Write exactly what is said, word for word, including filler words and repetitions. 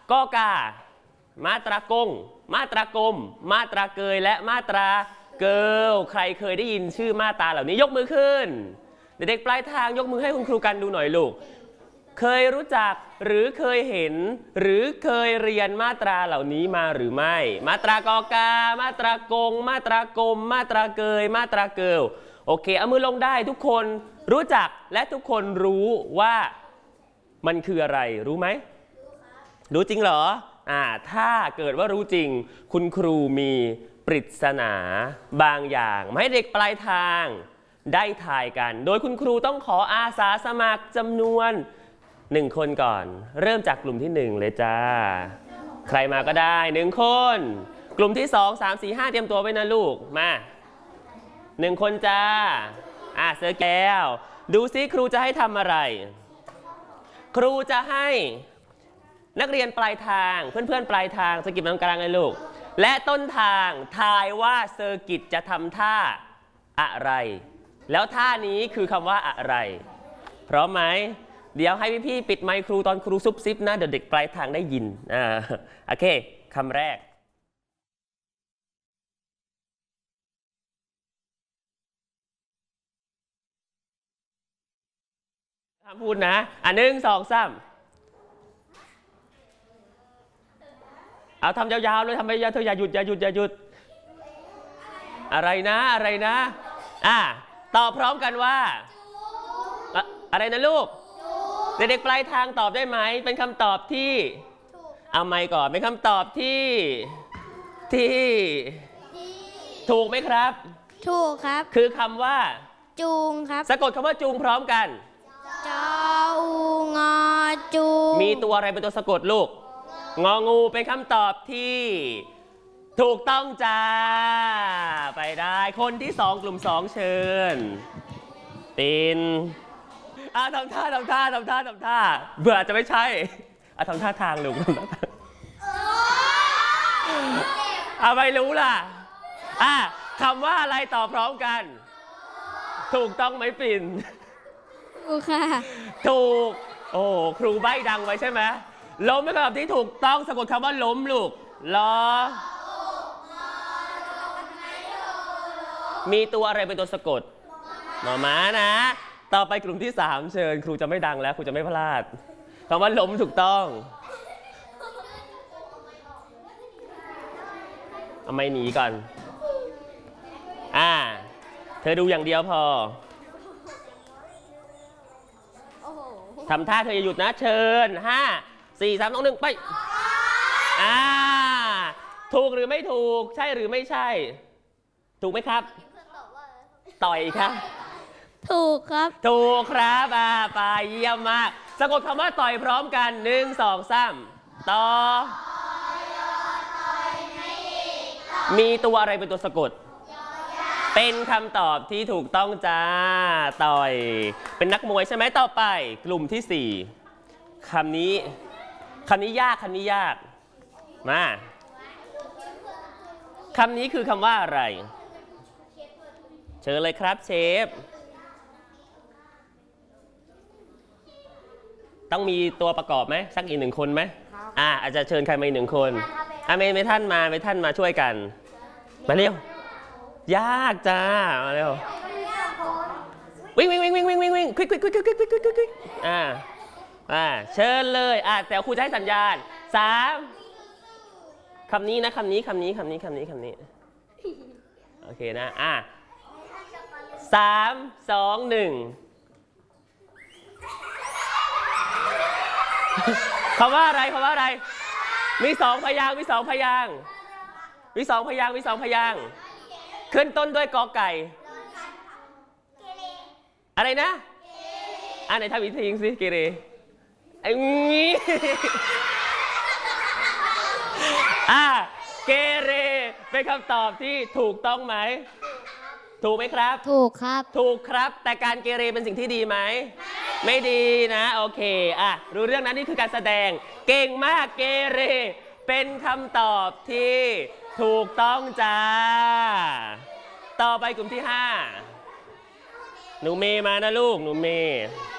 กอกามาตรากงมาตรากลมมาตราเกยและมาตราเกิลใครเคยได้ยินชื่อมาตราเหล่านี้ยกมือขึ้นเด็กๆปลายทางยกมือให้คุณครูกันดูหน่อยลูกเคยรู้จักหรือเคยเห็นหรือเคยเรียนมาตราเหล่านี้มาหรือไม่มาตรากอกามาตรากงมาตรากลมมาตราเกยมาตราเกิลโอเคเอามือลงได้ทุกคนรู้จักและทุกคนรู้ว่ามันคืออะไรรู้ไหมรู้จริงเหรออ่าถ้าเกิดว่ารู้จริงคุณครูมีปริศนาบางอย่างมาให้เด็กปลายทางได้ทายกันโดยคุณครูต้องขออาสาสมัครจำนวนหนึ่งคนก่อนเริ่มจากกลุ่มที่หนึ่งเลยจ้าใครมาก็ได้หนึ่งคนกลุ่มที่สองสามสี่ห้าเตรียมตัวไว้นะลูกมาหนึ่งคนจ้าอ่ะเสือแก้วดูซิครูจะให้ทำอะไรครูจะให้นักเรียนปลายทางเพื่อนๆปลายทางเซอร์กิตตรงกลางเลยลูกและต้นทางทายว่าเซอร์กิตจะทำท่าอะไรแล้วท่านี้คือคำว่าอะไรพร้อมไหมเดี๋ยวให้พี่ๆปิดไมค์ครูตอนครูซุบซิบนะเดี๋ยวเด็กปลายทางได้ยินอ่าโอเคคำแรกห้ามพูดนะอ่ะหนึ่งสองสามเอาทำยาวๆเลยทำไปยาวเธออย่าหยุดอย่าหยุดอย่าหยุดอะไรนะอะไรนะอ่ะตอบพร้อมกันว่าอะอะไรนะลูกเด็กๆปลายทางตอบได้ไหมเป็นคำตอบที่เอาไมค์ก่อนเป็นคำตอบที่ที่ถูกไหมครับถูกครับคือคำว่าจูงครับสะกดคำว่าจูงพร้อมกันจองอจูงมีตัวอะไรเป็นตัวสะกดลูกงองูเป็นคำตอบที่ถูกต้องจ้าไปได้คนที่สองกลุ่มสองเชิญตินอ่ะทำท่าทำท่าทำท่าทำท่าเบื่อจะไม่ใช่อ่ะทำท่าทางลูกอ่ะไม่รู้ล่ะอ่ะคำว่าอะไรตอบพร้อมกันถูกต้องไหมปิ่นถูกค่ะถูกโอ้ครูใบ้ดังไว้ใช่ไหมล้มเป็นคำตอบที่ถูกต้องสะกดคำว่าล้มลูกลอมีตัวอะไรเป็นตัวสะกดหมอม้านะต่อไปกลุ่มที่สามเชิญครูจะไม่ดังแล้วครูจะไม่พลาดคำว่าล้มถูกต้องเอาไม่หนีก่อนอ่าเธอดูอย่างเดียวพอทำท่าเธออย่าหยุดนะเชิญห้าสี่สามสองหนึ่งไปอ่าถูกหรือไม่ถูกใช่หรือไม่ใช่ถูกไหมครับต่อยครับถูกครับถูกครับอ่าไปเยี่ยมมากสะกดคำว่าต่อยพร้อมกันหนึ่งสองสามต่อมีตัวอะไรเป็นตัวสะกดเป็นคำตอบที่ถูกต้องจ้าต่อยเป็นนักมวยใช่ไหมต่อไปกลุ่มที่สี่คำนี้คำนี้ยากคำนี้ยากมาคำนี้คือคำว่าอะไรเชิญเลยครับเชฟต้องมีตัวประกอบไหมสักอีกหนึ่งคนไหมอ่าอาจจะเชิญใครมาอีกหนึ่งคนอ่ะไม่ไม่ท่านมาไม่ท่านมาช่วยกันมาเร็วยากจ้ามาเร็ววิ่งวิ่งวิ่งวิ่งวิ่งวิ่งวิ่งควิกควิกควิกควิกควิกควิกควิกอ่าอ่าเชิญเลยอ่ะแต่ครูจะให้สัญญาณสามคำนี้นะคำนี้คำนี้คำนี้คำนี้คำนี้โอเคนะอ่ะสามสองหนึ่งคำว่าอะไรคำว่าอะไรมีสองพยางค์มีสองพยางค์มีสองพยางค์มีสองพยางค์ขึ้นต้นด้วยกอไก่อะไรนะอ่ะไหนทำอีกทีสิเกเรไอ้งี้อ่ะเกเรเป็นคำตอบที่ถูกต้องไหมถูกไหมครับถูกครับถูกครับแต่การเกเรเป็นสิ่งที่ดีไหมไม่ดีนะโอเคอ่ะรู้เรื่องนั้นนี่คือการแสดงเก่งมากเกเรเป็นคำตอบที่ถูกต้องจ้าต่อไปกลุ่มที่ห้าหนูเมย์มานะลูกหนูเมย์